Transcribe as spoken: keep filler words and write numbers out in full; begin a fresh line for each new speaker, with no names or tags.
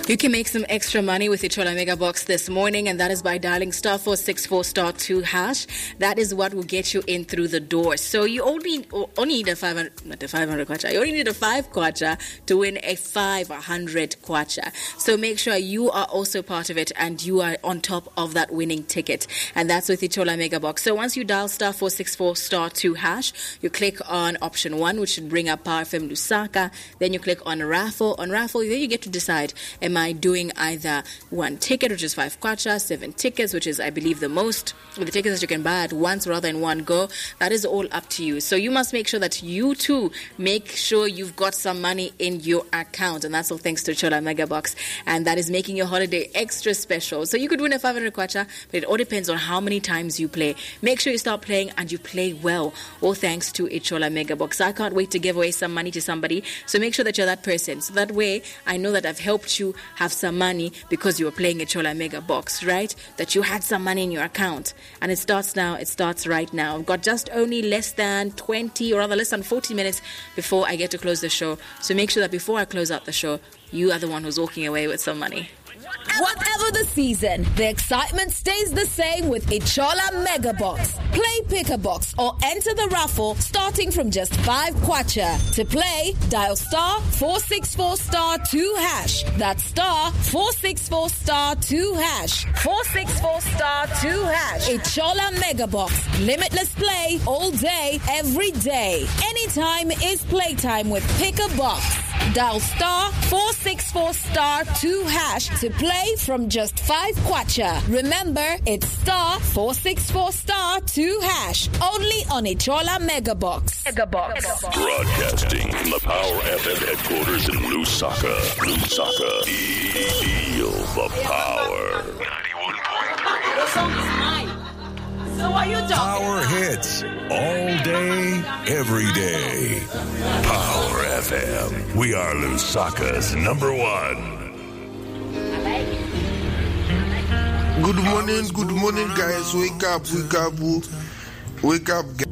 You can make some extra money with your Chola Mega Box this morning, and that is by dialing star four six four star two hash. That is what will get you in through the door. So you only only need a five hundred, not a five hundred kwacha. You only need a five kwacha to win a five hundred kwacha. So make sure you are also part of it, and you are on top of that winning ticket. And that's with the Chola Mega Box. So once you dial star four six four star two hash, you click on option one, which should bring up Power F M Lusaka. Then you click on raffle. On raffle, then you get to decide, am I doing either one ticket, which is five kwacha, seven tickets, which is, I believe, the most, or the tickets that you can buy at once rather than one go. That is all up to you. So you must make sure that you too make sure you've got some money in your account, and that's all thanks to Chola Mega Box, and that is making your holiday extra special. So you could win a five hundred kwacha, but it all depends on how many times you play. Make sure you start playing and you play well, all thanks to a Chola Mega Box. I can't wait to give away some money to somebody, so make sure that you're that person. So that way, I know that I've helped you have some money because you were playing a Chola Mega Box, right? That you had some money in your account. And it starts now. It starts right now. I've got just only less than twenty, or rather less than forty minutes before I get to close the show. So make sure that before I close out the show, you are the one who's walking away with some money.
Whatever the season, the excitement stays the same with a Chola Mega Box. Play Pick a Box or enter the raffle starting from just five kwacha. To play, dial star four six four star two hash. That's star four six four star two hash. four six four star two hash. A Chola Mega Box. Limitless play all day, every day. Anytime is playtime with Pick a Box. Dial star four six four star two hash to play from just five kwacha. Remember, it's star four six four star two hash. Only on a Chola Mega Box. Mega Box.
Broadcasting from the Power F M headquarters in Lusaka. Lusaka. Feel the power. ninety-one point three.
The song is mine. So what are you talking
Power
about?
hits all day, every day. Power F M. We are Lusaka's number one.
Good morning, good morning, guys. Wake up, wake up, wake up, guys.